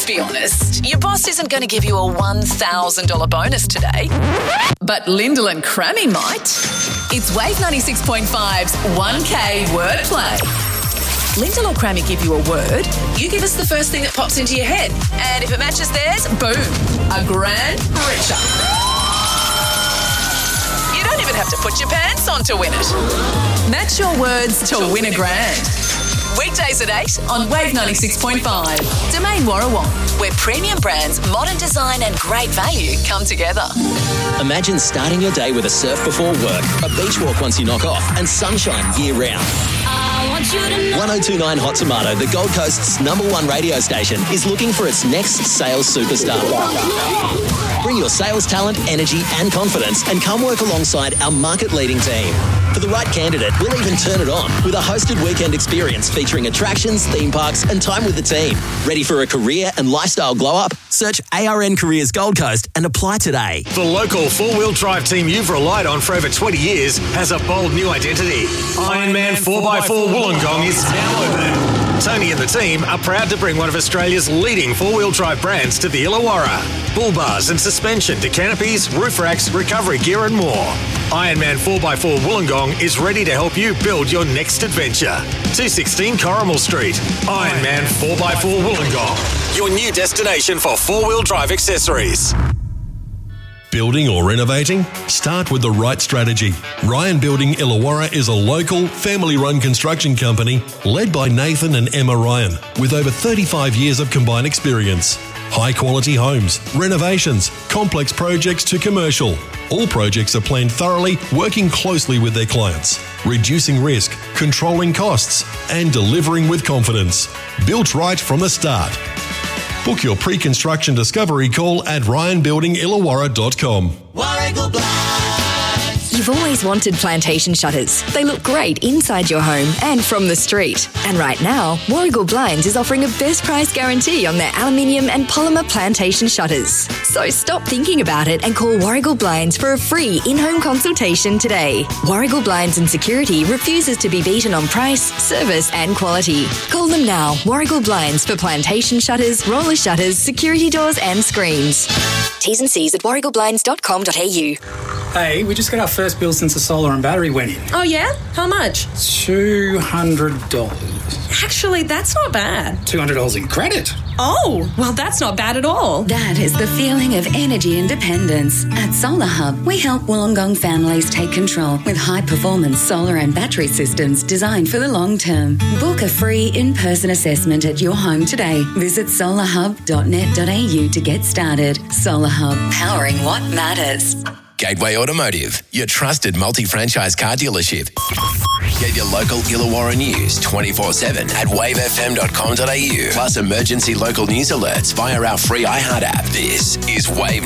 Let's be honest, your boss isn't going to give you a $1,000 bonus today, but Lyndall and Crammy might. It's Wave 96.5's 1K wordplay. Lyndall or Crammy give you a word, you give us the first thing that pops into your head, and if it matches theirs, boom, a grand richer. You don't even have to put your pants on to win it. Match your words to win a grand. Weekdays at 8 on Wave 96.5. Domain Warrawong, where premium brands, modern design and great value come together. Imagine starting your day with a surf before work, a beach walk once you knock off, and sunshine year-round. 1029 Hot Tomato, the Gold Coast's #1 radio station, is looking for its next sales superstar. Bring your sales talent, energy and confidence and come work alongside our market-leading team. For the right candidate, we'll even turn it on with a hosted weekend experience featuring attractions, theme parks and time with the team. Ready for a career and lifestyle glow-up? Search ARN Careers Gold Coast and apply today. The local four-wheel drive team you've relied on for over 20 years has a bold new identity. Ironman 4x4 Wollongong is now open. Tony and the team are proud to bring one of Australia's leading four-wheel drive brands to the Illawarra. Bull bars and suspension to canopies, roof racks, recovery gear and more. Ironman 4x4 Wollongong is ready to help you build your next adventure. 216 Corrimal Street. Ironman 4x4 Wollongong, your new destination for four-wheel drive accessories. Building or renovating? Start with the right strategy. Ryan Building Illawarra is a local, family-run construction company led by Nathan and Emma Ryan with over 35 years of combined experience. High-quality homes, renovations, complex projects to commercial. All projects are planned thoroughly, working closely with their clients, reducing risk, controlling costs, and delivering with confidence. Built right from the start. Book your pre-construction discovery call at ryanbuildingillawarra.com. Warrigal Blinds. You've always wanted plantation shutters. They look great inside your home and from the street. And right now, Warrigal Blinds is offering a best price guarantee on their aluminium and polymer plantation shutters. So stop thinking about it and call Warrigal Blinds for a free in-home consultation today. Warrigal Blinds and Security refuses to be beaten on price, service and quality. Call them now. Warrigal Blinds for plantation shutters, roller shutters, security doors and screens. T's and C's at warrigalblinds.com.au. Hey, we just got our first bill since the solar and battery went in. Oh, yeah? How much? $200. Actually, that's not bad. $200 in credit? Oh, well, that's not bad at all. That is the feeling of energy independence. At Solar Hub, we help Wollongong families take control with high-performance solar and battery systems designed for the long term. Book a free in-person assessment at your home today. Visit solarhub.net.au to get started. Solar Hub, powering what matters. Gateway Automotive, your trusted multi-franchise car dealership. Get your local Illawarra news 24/7 at wavefm.com.au. Plus emergency local news alerts via our free iHeart app. This is Wave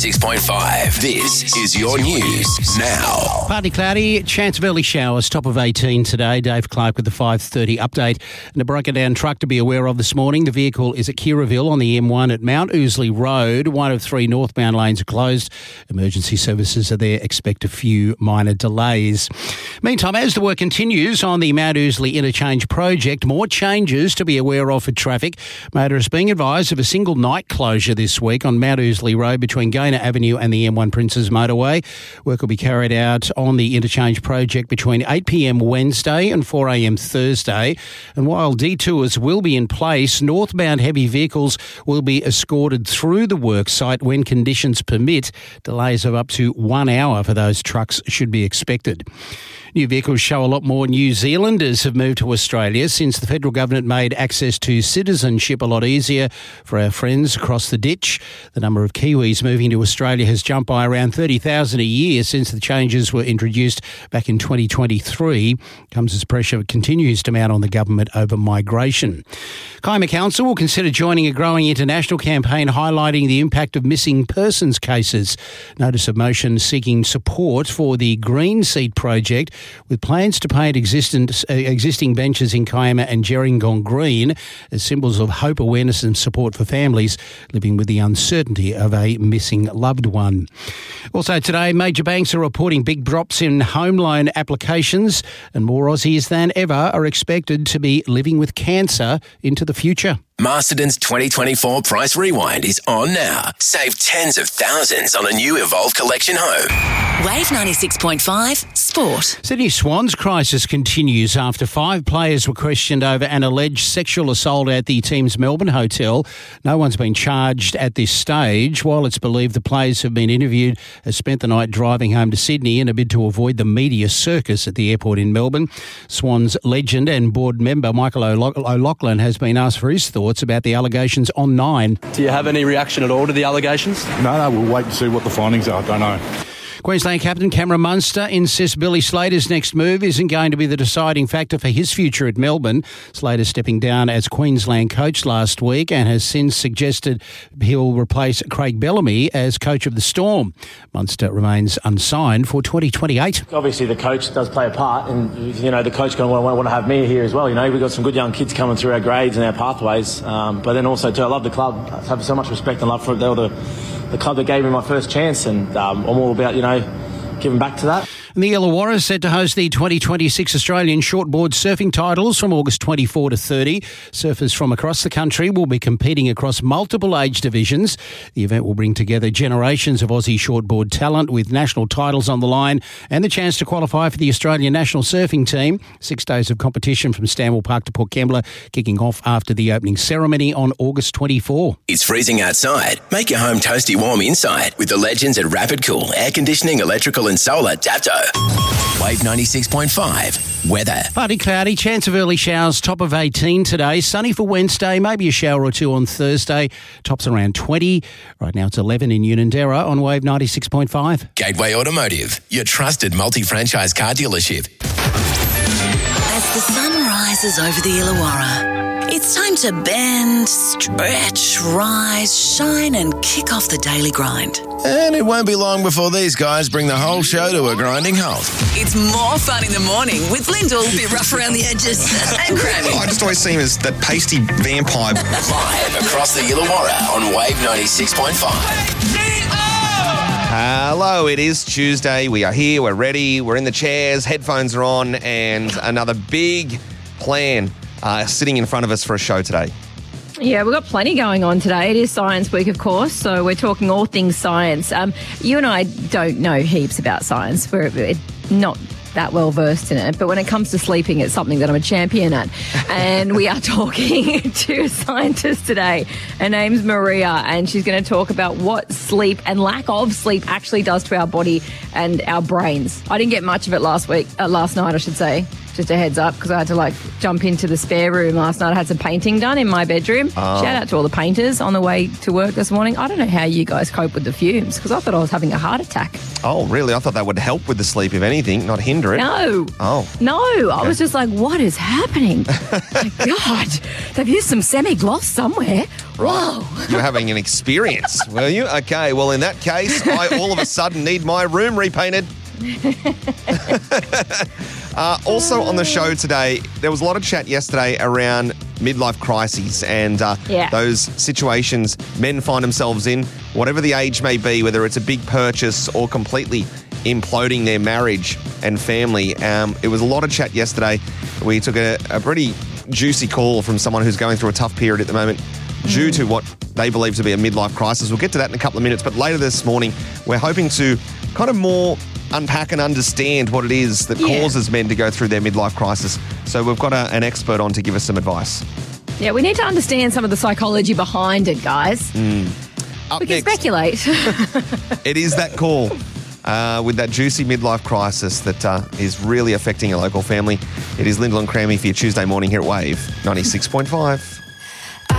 96.5. This is your news now. Partly cloudy, chance of early showers, top of 18 today. Dave Clark with the 5:30 update. And a broken down truck to be aware of this morning. The vehicle is at Kirraville on the M1 at Mount Ousley Road. One of three northbound lanes are closed. Emergency services are there. Expect a few minor delays. Meantime, as the work continues on the Mount Ousley Interchange project, more changes to be aware of for traffic. Motorists being advised of a single night closure this week on Mount Ousley Road between Gaynor Avenue and the M1 Princes Motorway. Work will be carried out on the interchange project between 8 p.m. Wednesday and 4 a.m. Thursday. And while detours will be in place, northbound heavy vehicles will be escorted through the work site when conditions permit. Delays of up to 1 hour for those trucks should be expected. New vehicles show a lot more New Zealanders have moved to Australia since the federal government made access to citizenship a lot easier for our friends across the ditch. The number of Kiwis moving to Australia has jumped by around 30,000 a year since the changes were introduced back in 2023. Comes as pressure continues to mount on the government over migration. Kiama Council will consider joining a growing international campaign highlighting the impact of missing persons cases. Notice of motion seeking support for the Green Seat project, with plans to paint existing benches in Kiama and Gerringong green as symbols of hope, awareness and support for families living with the uncertainty of a missing loved one. Also today, major banks are reporting big drops in home loan applications, and more Aussies than ever are expected to be living with cancer into the future. Masterton's 2024 Price Rewind is on now. Save tens of thousands on a new Evolve Collection home. Wave 96.5 Sport. Sydney Swans crisis continues after 5 players were questioned over an alleged sexual assault at the team's Melbourne hotel. No one's been charged at this stage. While it's believed the players have been interviewed, has spent the night driving home to Sydney in a bid to avoid the media circus at the airport in Melbourne. Swans legend and board member Michael O'Loughlin has been asked for his thoughts about the allegations on Nine. Do you have any reaction at all to the allegations? No, we'll wait and see what the findings are. I don't know. Queensland captain Cameron Munster insists Billy Slater's next move isn't going to be the deciding factor for his future at Melbourne. Slater stepping down as Queensland coach last week and has since suggested he'll replace Craig Bellamy as coach of the Storm. Munster remains unsigned for 2028. Obviously the coach does play a part, and the coach going to want to have me here as well. We've got some good young kids coming through our grades and our pathways, but then also too, I love the club. I have so much respect and love for the club that gave me my first chance, and I'm all about, giving back to that. And the Illawarra is set to host the 2026 Australian shortboard surfing titles from August 24 to 30. Surfers from across the country will be competing across multiple age divisions. The event will bring together generations of Aussie shortboard talent with national titles on the line and the chance to qualify for the Australian national surfing team. 6 days of competition from Stanwell Park to Port Kembla, kicking off after the opening ceremony on August 24. It's freezing outside. Make your home toasty warm inside with the legends at Rapid Cool Air Conditioning, Electrical and Solar Dapto. Wave 96.5 weather. Partly cloudy, chance of early showers, top of 18 today. Sunny for Wednesday, maybe a shower or two on Thursday. Tops around 20. Right now it's 11 in Unanderra on Wave 96.5. Gateway Automotive, your trusted multi-franchise car dealership. As the sun rises over the Illawarra, it's time to bend, stretch, rise, shine and kick off the daily grind. And it won't be long before these guys bring the whole show to a grinding halt. It's more fun in the morning with Lyndall, a bit rough around the edges, and Grammy. I just always see him as that pasty vampire. Live across the Illawarra on Wave 96.5. Hello, it is Tuesday. We are here, we're ready, we're in the chairs, headphones are on, and another big plan sitting in front of us for a show today. Yeah, we've got plenty going on today. It is Science Week, of course, so we're talking all things science. You and I don't know heaps about science. We're not that well versed in it, but when it comes to sleeping, it's something that I'm a champion at. And we are talking to a scientist today. Her name's Maria, and she's going to talk about what sleep and lack of sleep actually does to our body and our brains. I didn't get much of it last night, I should say. Just a heads up, because I had to jump into the spare room last night. I had some painting done in my bedroom. Shout out to all the painters on the way to work this morning. I don't know how you guys cope with the fumes, because I thought I was having a heart attack. Oh, really? I thought that would help with the sleep, if anything, not hinder it. No. Oh. No. Okay. I was just like, what is happening? My God. They've used some semi-gloss somewhere. Whoa. You're having an experience, were you? Okay, well, in that case, I all of a sudden need my room repainted. Also on the show today, there was a lot of chat yesterday around midlife crises and those situations men find themselves in, whatever the age may be, whether it's a big purchase or completely imploding their marriage and family. It was a lot of chat yesterday. We took a pretty juicy call from someone who's going through a tough period at the moment due to what they believe to be a midlife crisis. We'll get to that in a couple of minutes, but later this morning, we're hoping to kind of more unpack and understand what it is that causes men to go through their midlife crisis. So we've got an expert on to give us some advice. Yeah, we need to understand some of the psychology behind it, guys. We can speculate. It is that call with that juicy midlife crisis that is really affecting a local family. It is Lyndall and Crammy for your Tuesday morning here at Wave 96.5.